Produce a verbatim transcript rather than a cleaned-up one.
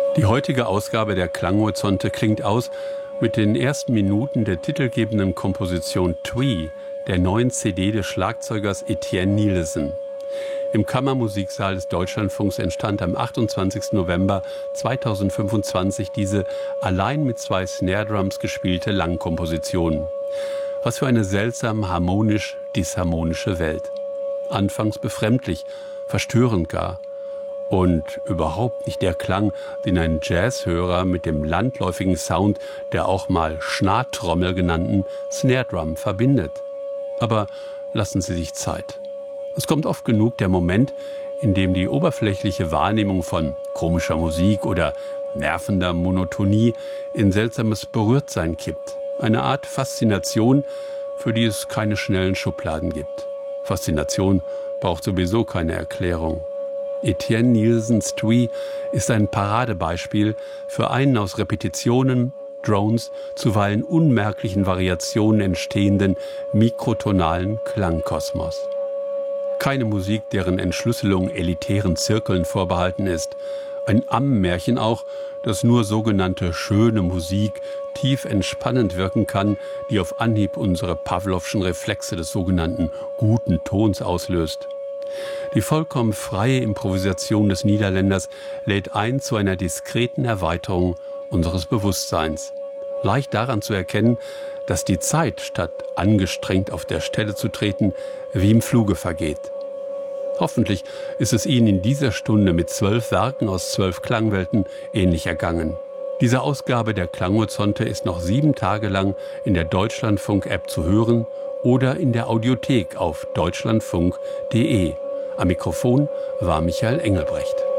Die heutige Ausgabe der Klanghorizonte klingt aus mit den ersten Minuten der titelgebenden Komposition Twee, der neuen C D des Schlagzeugers Etienne Nielsen. Im Kammermusiksaal des Deutschlandfunks entstand am achtundzwanzigsten November zweitausendfünfundzwanzig diese allein mit zwei Snare-Drums gespielte Langkomposition. Was für eine seltsam harmonisch-disharmonische Welt. Anfangs befremdlich, verstörend gar. Und überhaupt nicht der Klang, den ein Jazzhörer mit dem landläufigen Sound der auch mal Schnarrtrommel genannten Snare-Drum verbindet. Aber lassen Sie sich Zeit. Es kommt oft genug der Moment, in dem die oberflächliche Wahrnehmung von komischer Musik oder nervender Monotonie in seltsames Berührtsein kippt. Eine Art Faszination, für die es keine schnellen Schubladen gibt. Faszination braucht sowieso keine Erklärung. Etienne Nielsens Twee ist ein Paradebeispiel für einen aus Repetitionen, Drones, zuweilen unmerklichen Variationen entstehenden mikrotonalen Klangkosmos. Keine Musik, deren Entschlüsselung elitären Zirkeln vorbehalten ist. Ein Ammenmärchen auch, das nur sogenannte schöne Musik tief entspannend wirken kann, die auf Anhieb unsere Pawlowschen Reflexe des sogenannten guten Tons auslöst. Die vollkommen freie Improvisation des Niederländers lädt ein zu einer diskreten Erweiterung unseres Bewusstseins. Leicht daran zu erkennen, dass die Zeit, statt angestrengt auf der Stelle zu treten, wie im Fluge vergeht. Hoffentlich ist es Ihnen in dieser Stunde mit zwölf Werken aus zwölf Klangwelten ähnlich ergangen. Diese Ausgabe der Klanghorizonte ist noch sieben Tage lang in der Deutschlandfunk-App zu hören oder in der Audiothek auf deutschlandfunk punkt de. Am Mikrofon war Michael Engelbrecht.